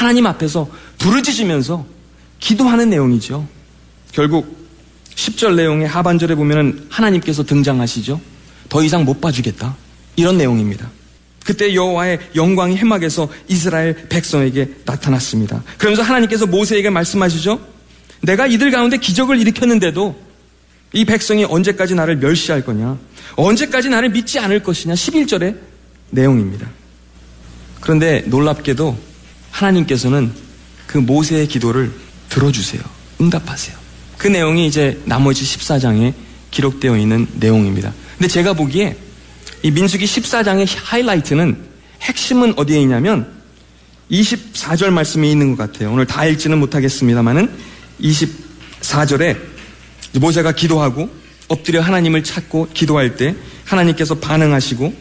하나님 앞에서 부르짖으면서 기도하는 내용이죠. 결국 10절 내용의 하반절에 보면은 하나님께서 등장하시죠. 더 이상 못 봐주겠다. 이런 내용입니다. 그때 여호와의 영광이 해막에서 이스라엘 백성에게 나타났습니다. 그러면서 하나님께서 모세에게 말씀하시죠. 내가 이들 가운데 기적을 일으켰는데도 이 백성이 언제까지 나를 멸시할 거냐, 언제까지 나를 믿지 않을 것이냐. 11절의 내용입니다. 그런데 놀랍게도 하나님께서는 그 모세의 기도를 들어주세요. 응답하세요. 그 내용이 이제 나머지 14장에 기록되어 있는 내용입니다. 근데 제가 보기에 이 민수기 14장의 하이라이트는, 핵심은 어디에 있냐면 24절 말씀에 있는 것 같아요. 오늘 다 읽지는 못하겠습니다만은 24절에 모세가 기도하고 엎드려 하나님을 찾고 기도할 때 하나님께서 반응하시고,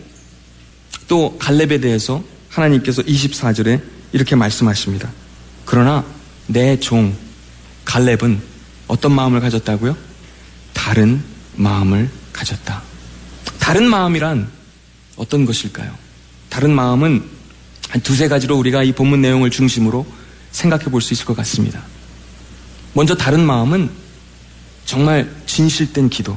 또 갈렙에 대해서 하나님께서 24절에 이렇게 말씀하십니다. 그러나 내 종 갈렙은 어떤 마음을 가졌다고요? 다른 마음을 가졌다. 다른 마음이란 어떤 것일까요? 다른 마음은 한 두세 가지로 우리가 이 본문 내용을 중심으로 생각해 볼 수 있을 것 같습니다. 먼저 다른 마음은 정말 진실된 기도,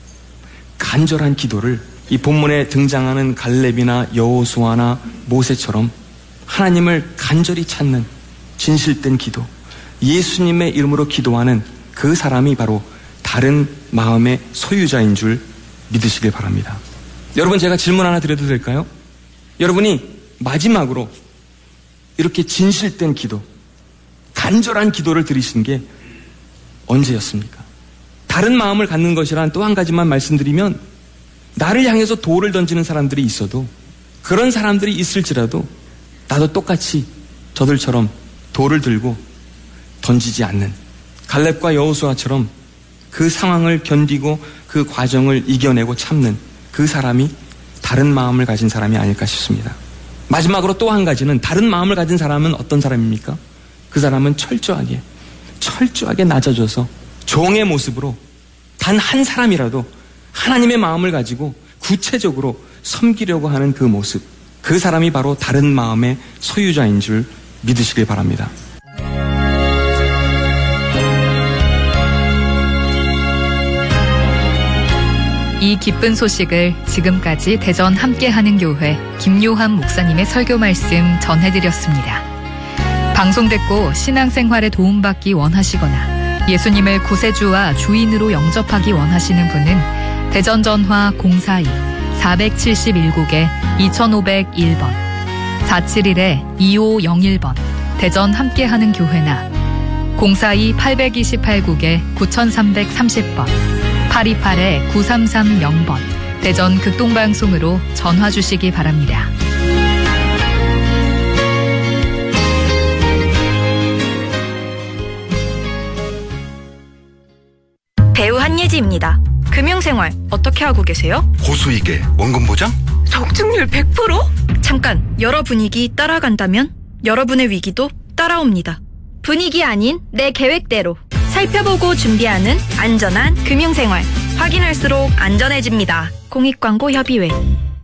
간절한 기도를 이 본문에 등장하는 갈렙이나 여호수아나 모세처럼 하나님을 간절히 찾는 진실된 기도, 예수님의 이름으로 기도하는 그 사람이 바로 다른 마음의 소유자인 줄 믿으시길 바랍니다. 여러분, 제가 질문 하나 드려도 될까요? 여러분이 마지막으로 이렇게 진실된 기도, 간절한 기도를 드리신 게 언제였습니까? 다른 마음을 갖는 것이란 또 한 가지만 말씀드리면, 나를 향해서 돌을 던지는 사람들이 있어도, 그런 사람들이 있을지라도 나도 똑같이 저들처럼 돌을 들고 던지지 않는, 갈렙과 여호수아처럼 그 상황을 견디고 그 과정을 이겨내고 참는 그 사람이 다른 마음을 가진 사람이 아닐까 싶습니다. 마지막으로 또 한 가지는, 다른 마음을 가진 사람은 어떤 사람입니까? 그 사람은 철저하게 낮아져서 종의 모습으로 단 한 사람이라도 하나님의 마음을 가지고 구체적으로 섬기려고 하는 그 모습, 그 사람이 바로 다른 마음의 소유자인 줄 믿으시길 바랍니다. 이 기쁜 소식을 지금까지 대전 함께하는 교회 김요한 목사님의 설교 말씀 전해드렸습니다. 방송 듣고 신앙생활에 도움받기 원하시거나 예수님을 구세주와 주인으로 영접하기 원하시는 분은 대전 전화 042-471국에 2501번, 471-2501번 대전 함께하는 교회나 042-828국에 9330번, 828-9330번 대전 극동방송으로 전화 주시기 바랍니다. 배우 한예지입니다. 금융생활 어떻게 하고 계세요? 고수익에 원금 보장? 적중률 100%? 잠깐, 여러 분위기 따라간다면 여러분의 위기도 따라옵니다. 분위기 아닌 내 계획대로 살펴보고 준비하는 안전한 금융생활. 확인할수록 안전해집니다. 공익광고협의회.